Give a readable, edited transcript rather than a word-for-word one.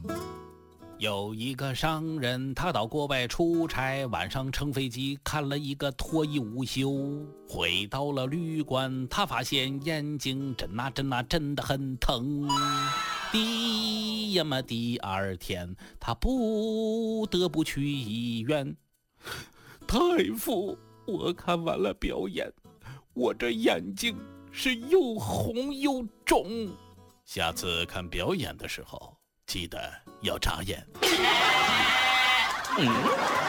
有一个商人，他到国外出差，晚上乘飞机看了一个脱衣舞秀。回到了旅馆，他发现眼睛真的很疼。第二天，他不得不去医院。大夫，我看完了表演，我这眼睛是又红又肿。下次看表演的时候，记得要眨眼。